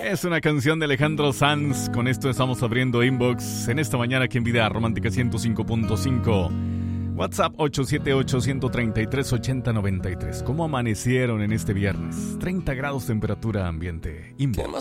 Es una canción de Alejandro Sanz. Con esto estamos abriendo inbox en esta mañana aquí en Vida Romántica 105.5. WhatsApp 878-133-8093. ¿Cómo amanecieron en este viernes? 30 grados temperatura ambiente. Inbox.